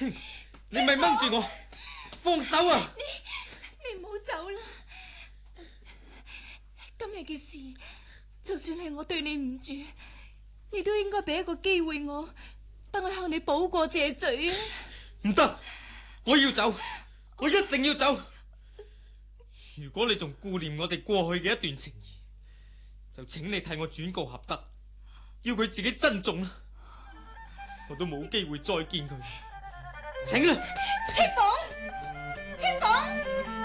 你咪掹住我，放手啊！ 你唔好走啦！今日嘅事，就算係我對你唔住，你都應該俾一個機會我，等我向你補過謝罪啊！ 唔得，我要走，我一定要走。如果你仲顧念我哋過去嘅一段情誼，就請你替我轉告合德，要佢自己珍重啦。我都冇機會再見佢，請啦！ 青鳳，青鳳。